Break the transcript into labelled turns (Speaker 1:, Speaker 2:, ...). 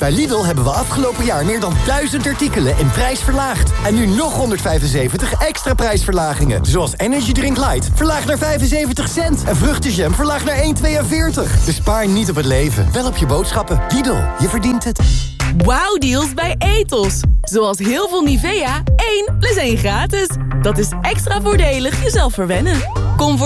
Speaker 1: Bij Lidl hebben we afgelopen jaar meer dan 1000 artikelen in prijs verlaagd. En nu nog 175 extra prijsverlagingen. Zoals Energy Drink Light, verlaagd naar 75 cent. En vruchtenjam verlaagd naar 1,42. Dus spaar niet op het leven, wel op je boodschappen. Lidl, je verdient het.
Speaker 2: Wauw-deals bij Ethos. Zoals heel veel Nivea, 1 + 1 gratis. Dat is extra voordelig jezelf verwennen. Kom voor